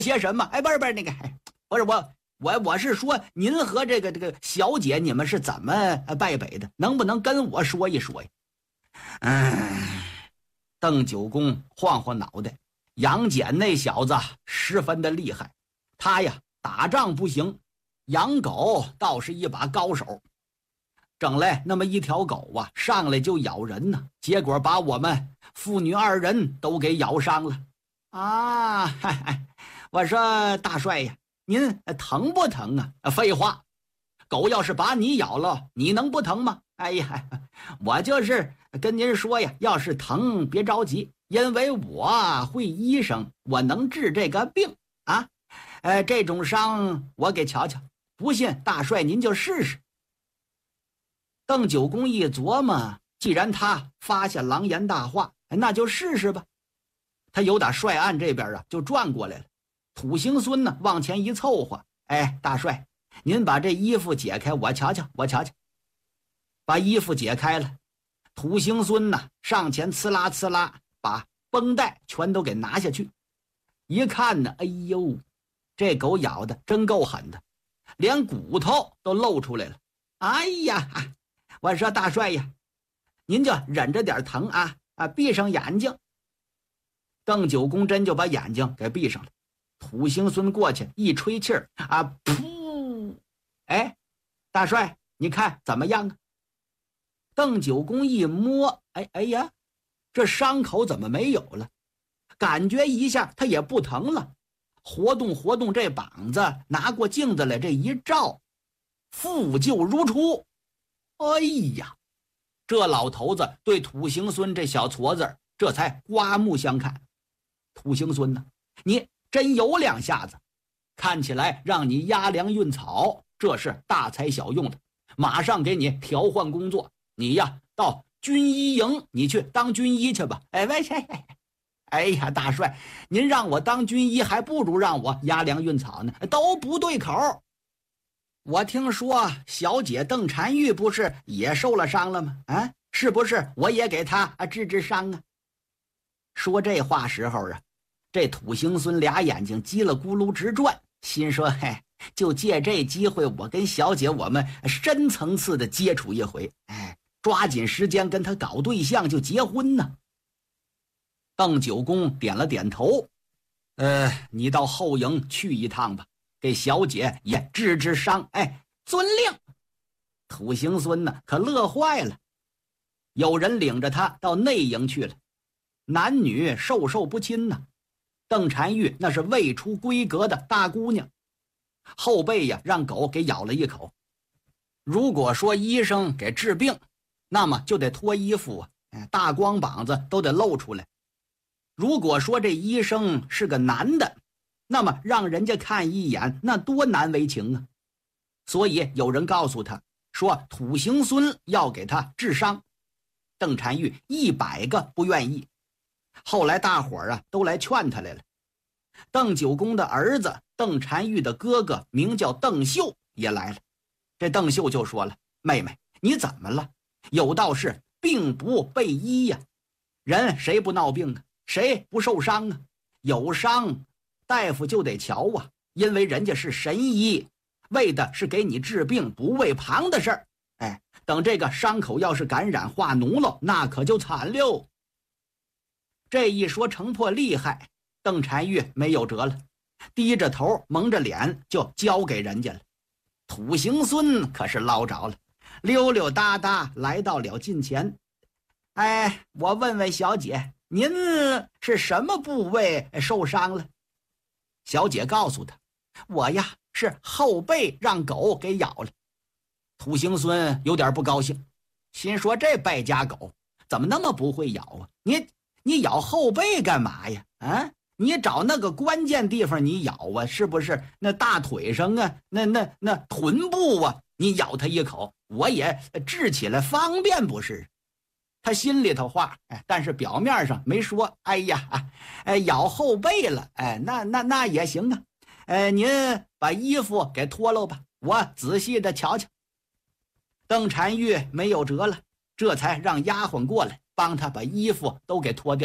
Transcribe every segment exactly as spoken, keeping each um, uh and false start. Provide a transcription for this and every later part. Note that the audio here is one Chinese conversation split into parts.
些什么？哎，不是不是那个，不是我我我是说您和这个这个小姐你们是怎么败北的？能不能跟我说一说呀？嗯，邓九公晃晃脑袋，杨戬那小子十分的厉害，他呀打仗不行，养狗倒是一把高手。整来那么一条狗啊，上来就咬人呢，结果把我们父女二人都给咬伤了啊！嗨嗨，我说大帅呀，您疼不疼啊？废话，狗要是把你咬了，你能不疼吗？哎呀，我就是跟您说呀，要是疼别着急，因为我会医生，我能治这个病啊。呃，这种伤我给瞧瞧，不信大帅您就试试。邓九公一琢磨，既然他发下狼言大话，那就试试吧。他由打帅案这边啊就转过来了，土行孙呢往前一凑合，哎，大帅，您把这衣服解开，我瞧瞧，我瞧瞧。把衣服解开了，土行孙呢上前呲啦呲啦把绷带全都给拿下去。一看呢，哎呦，这狗咬的真够狠的，连骨头都露出来了。哎呀，我说大帅呀，您就忍着点疼啊啊！闭上眼睛。邓九公真就把眼睛给闭上了。土行孙过去一吹气儿啊，噗！哎，大帅，你看怎么样啊？邓九公一摸，哎哎呀，这伤口怎么没有了？感觉一下他也不疼了。活动活动这膀子，拿过镜子来这一照，复旧如初。哎呀，这老头子对土行孙这小矬子这才刮目相看。土行孙呢，你真有两下子，看起来让你压粮运草，这是大材小用的，马上给你调换工作，你呀到军医营你去当军医去吧。哎喂，哎呀，大帅，您让我当军医，还不如让我压粮运草呢，都不对口。我听说小姐邓婵玉不是也受了伤了吗？啊，是不是我也给她治治伤啊？说这话时候啊，这土行孙俩眼睛叽了咕噜直转，心说嘿，就借这机会，我跟小姐我们深层次的接触一回，哎，抓紧时间跟她搞对象就结婚呢。邓九公点了点头，呃，你到后营去一趟吧，给小姐也治治伤。哎，遵令。土行孙呢可乐坏了，有人领着他到内营去了。男女授受不亲呢，邓婵玉那是未出闺阁的大姑娘，后背呀让狗给咬了一口。如果说医生给治病，那么就得脱衣服啊，大光膀子都得露出来。如果说这医生是个男的，那么让人家看一眼，那多难为情啊！所以有人告诉他说，土行孙要给他治伤。邓婵玉一百个不愿意。后来大伙儿啊都来劝他来了。邓九公的儿子邓婵玉的哥哥名叫邓秀也来了。这邓秀就说了：“妹妹，你怎么了？有道是病不备医呀，人谁不闹病啊？谁不受伤啊？有伤大夫就得瞧啊，因为人家是神医，为的是给你治病，不为旁的事儿。哎，等这个伤口要是感染化脓了，那可就惨了。”这一说成破厉害，邓婵玉没有辙了，低着头蒙着脸就交给人家了。土行孙可是捞着了，溜溜达达来到了近前。哎，我问问小姐，您是什么部位受伤了？小姐告诉他，我呀是后背让狗给咬了。土行孙有点不高兴，心说这败家狗怎么那么不会咬啊？你你咬后背干嘛呀？啊，你找那个关键地方你咬啊，是不是那大腿上啊，那那那臀部啊，你咬它一口，我也治起来方便不是？他心里头话，哎，但是表面上没说。哎呀，哎，咬后背了，哎，那那那也行啊。哎，您把衣服给脱了吧，我仔细的瞧瞧。邓婵玉没有辙了，这才让丫鬟过来帮他把衣服都给脱掉。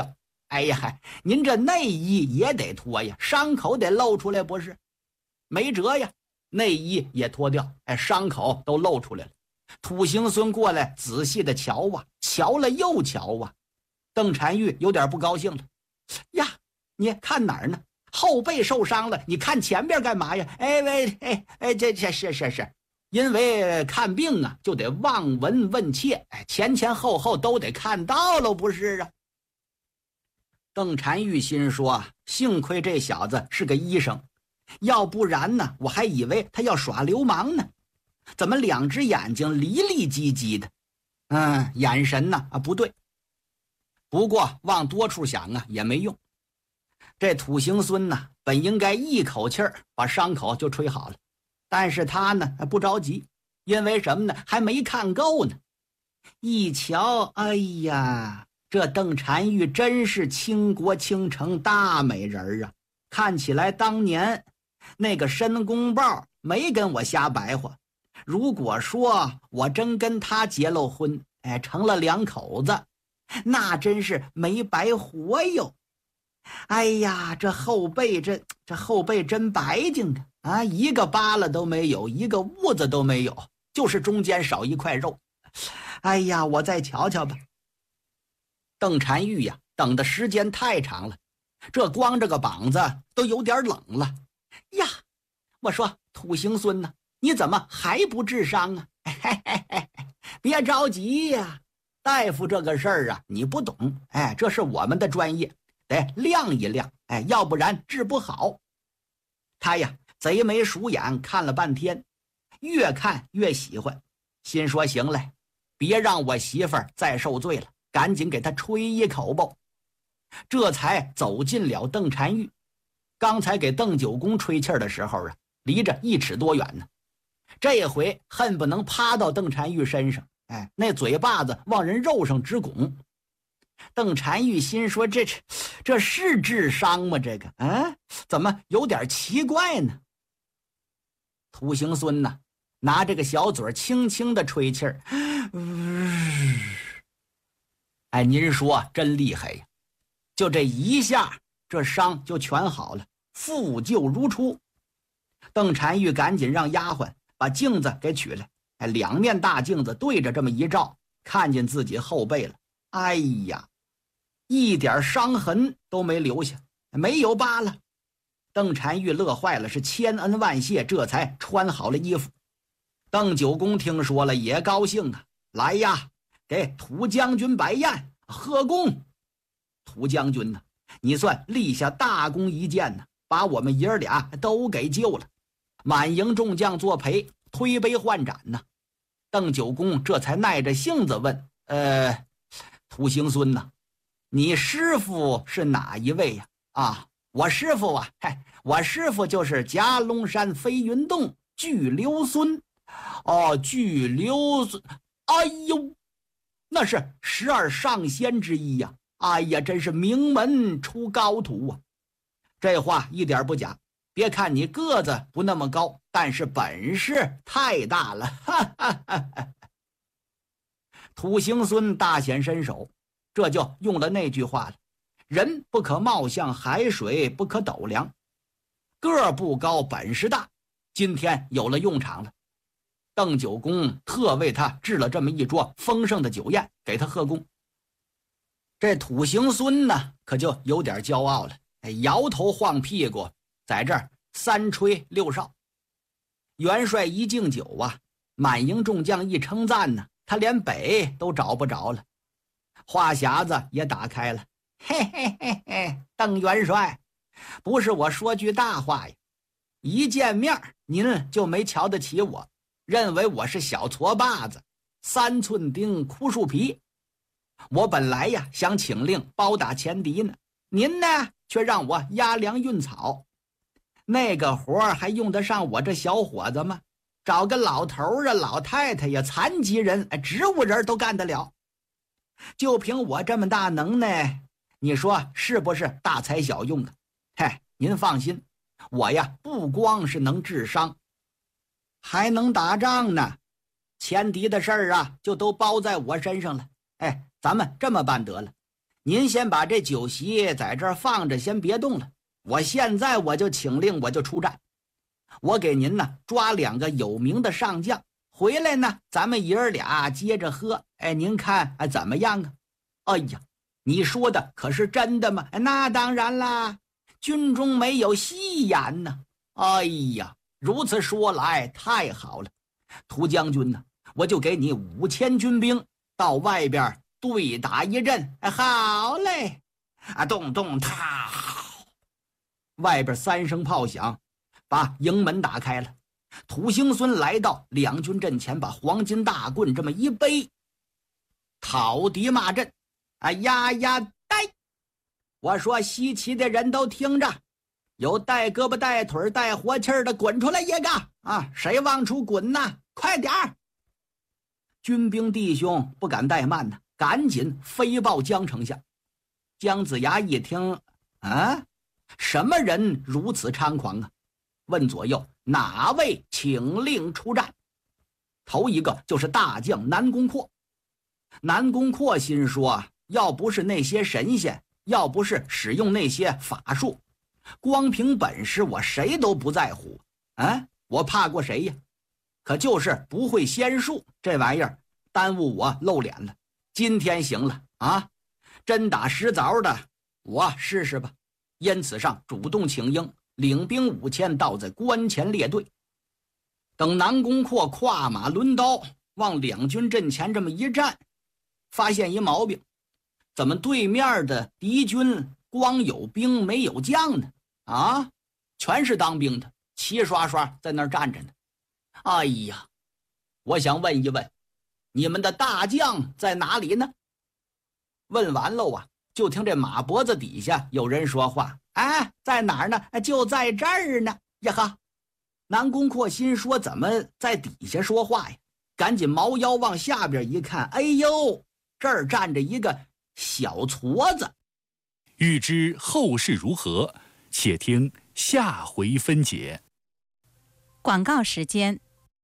哎呀，您这内衣也得脱呀，伤口得露出来不是？没辙呀，内衣也脱掉，哎，伤口都露出来了。土行孙过来仔细的瞧啊，瞧了又瞧啊。邓婵玉有点不高兴了，呀，你看哪儿呢？后背受伤了，你看前边干嘛呀？哎喂，哎哎，这这是是是，因为看病啊，就得望闻问切，哎，前前后后都得看到了，不是啊？邓婵玉心说，幸亏这小子是个医生，要不然呢，我还以为他要耍流氓呢。怎么两只眼睛离离唧唧的？嗯，眼神呢啊不对。不过往多处想啊也没用。这土行孙呢，本应该一口气儿把伤口就吹好了，但是他呢不着急，因为什么呢？还没看够呢。一瞧，哎呀，这邓婵玉真是倾国倾城大美人啊！看起来当年那个申公豹没跟我瞎白话。如果说我真跟他结了婚，哎，成了两口子，那真是没白活哟。哎呀，这后背这这后背真白净的啊，一个疤了都没有，一个痦子都没有，就是中间少一块肉。哎呀，我再瞧瞧吧。邓婵玉呀，等的时间太长了，这光这个膀子都有点冷了呀。我说土行孙呢，你怎么还不治伤啊？嘿嘿嘿，别着急呀，大夫这个事儿啊，你不懂，哎，这是我们的专业，得亮一亮，哎，要不然治不好。他呀，贼眉鼠眼看了半天，越看越喜欢，心说行嘞，别让我媳妇儿再受罪了，赶紧给她吹一口吧。这才走进了邓婵玉。刚才给邓九公吹气儿的时候啊，离着一尺多远呢，这回恨不能趴到邓婵玉身上，哎，那嘴巴子往人肉上直拱。邓婵玉心说，这这是治伤吗？这个啊，怎么有点奇怪呢？土行孙呢，拿这个小嘴轻轻的吹气儿，哎，您说真厉害呀！就这一下，这伤就全好了，复旧如初。邓婵玉赶紧让丫鬟把镜子给取来，哎，两面大镜子对着这么一照，看见自己后背了。哎呀，一点伤痕都没留下，没有疤了。邓婵玉乐坏了，是千恩万谢，这才穿好了衣服。邓九公听说了也高兴啊，来呀，给土将军摆宴贺功。土将军呢，你算立下大功一件呢，把我们爷儿俩都给救了。满营众将作陪，推杯换盏呢。邓九公这才耐着性子问：呃，土行孙呢？你师傅是哪一位呀？啊，我师傅啊，嗨，我师傅就是夹龙山飞云洞巨留孙。哦，巨留孙，哎呦，那是十二上仙之一呀！哎呀，真是名门出高徒啊！这话一点不假。别看你个子不那么高，但是本事太大了。哈哈哈哈。土行孙大显身手，这就用了那句话了：人不可貌相海水，不可斗量。个儿不高，本事大，今天有了用场了。邓九公特为他置了这么一桌丰盛的酒宴，给他贺功。这土行孙呢，可就有点骄傲了，哎，摇头晃屁股，在这儿三吹六哨。元帅一敬酒啊，满营众将一称赞呢，他连北都找不着了。话匣子也打开了，嘿嘿嘿嘿，邓元帅，不是我说句大话呀，一见面您就没瞧得起我，认为我是小矬把子，三寸钉枯树皮。我本来呀想请令包打前敌呢，您呢却让我压粮运草，那个活还用得上我这小伙子吗？找个老头啊、老太太呀、残疾人、植物人都干得了。就凭我这么大能耐，你说是不是大材小用啊？嗨，您放心，我呀不光是能治伤，还能打仗呢。前敌的事儿啊，就都包在我身上了。哎，咱们这么办得了， 您先把这酒席在这儿放着，先别动了。我现在我就请令，我就出战。我给您呢抓两个有名的上将，回来呢咱们爷儿俩接着喝。哎，您看哎怎么样啊？哎呀，你说的可是真的吗？那当然啦，军中没有戏言呢。哎呀，如此说来太好了，涂将军呢，我就给你五千军兵到外边对打一阵。哎，好嘞！啊，咚咚踏，外边三声炮响，把营门打开了。土行孙来到两军阵前，把黄金大棍这么一背，讨敌骂阵。啊呀呀带！我说西岐的人都听着，有带胳膊带腿带活气的滚出来一个啊！谁往出滚呐？快点儿！军兵弟兄不敢怠慢呢，赶紧飞报江丞相。姜子牙一听，啊，什么人如此猖狂啊？问左右哪位请令出战。头一个就是大将南宫阔。南宫阔心说，要不是那些神仙，要不是使用那些法术，光凭本事我谁都不在乎啊！我怕过谁呀？可就是不会仙术这玩意儿，耽误我露脸了。今天行了啊，真打实凿的，我试试吧。因此上主动请缨，领兵五千到在关前列队。等南宫阔跨马抡刀往两军阵前这么一站，发现一毛病，怎么对面的敌军光有兵没有将呢？啊，全是当兵的，齐刷刷在那儿站着呢。哎呀，我想问一问，你们的大将在哪里呢？问完喽啊，就听这马脖子底下有人说话：“哎，在哪儿呢？就在这儿呢。”呀哈！南宫阔心说：“怎么在底下说话呀？”赶紧猫腰往下边一看，哎呦，这儿站着一个小矬子。 欲知后事如何，且听下回分解。 广告时间。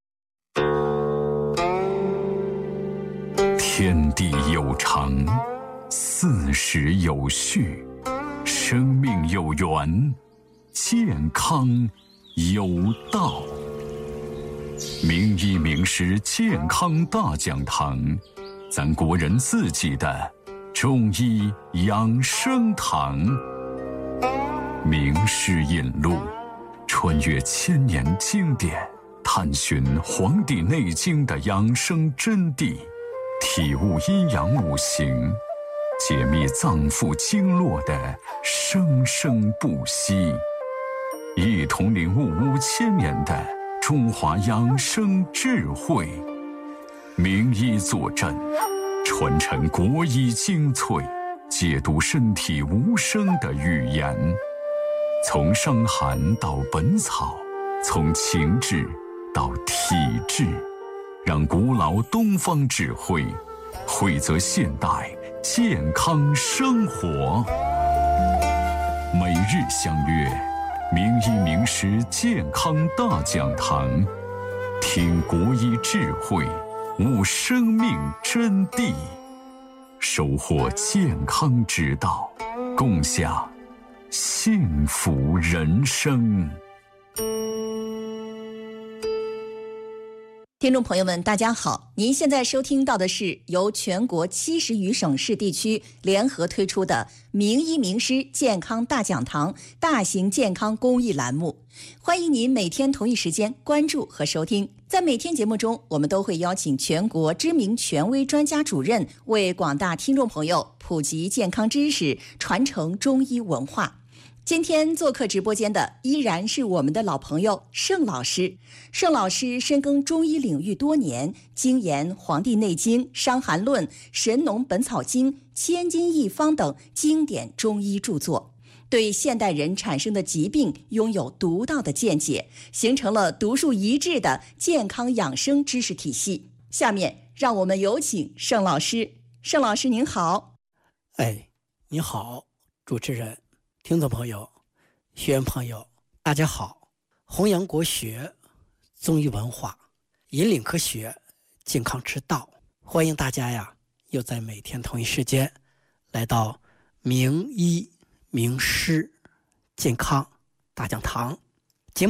天地有常，四时有序，生命有源，健康有道。名医名师健康大讲堂，咱国人自己的中医养生堂。名师引路，穿越千年经典，探寻《黄帝内经》的养生真谛，体悟阴阳五行，解密脏腑经络的生生不息，一同领悟五千年的中华养生智慧。名医坐镇，传承国医精粹，解读身体无声的语言。从伤寒到本草，从情志到体质，让古老东方智慧汇泽现代健康生活。每日相约名医名师健康大讲堂，听国医智慧，悟生命真谛，收获健康之道，共享幸福人生。 听众朋友们，大家好！您现在收听到的是由全国七十余省市地区联合推出的名医名师健康大讲堂大型健康公益栏目，欢迎您每天同一时间关注和收听。在每天节目中，我们都会邀请全国知名权威专家主任为广大听众朋友普及健康知识，传承中医文化。今天做客直播间的依然是我们的老朋友盛老师。盛老师深耕中医领域多年，精研《黄帝内经》《伤寒论》《神农本草经》《千金一方》等经典中医著作，对现代人产生的疾病拥有独到的见解，形成了独树一帜的健康养生知识体系。下面让我们有请盛老师。盛老师您好。 哎，你好，主持人，听众朋友，学员朋友，大家好！弘扬国学，中医文化，引领科学，健康之道。欢迎大家呀，又在每天同一时间来到名医名师健康大讲堂。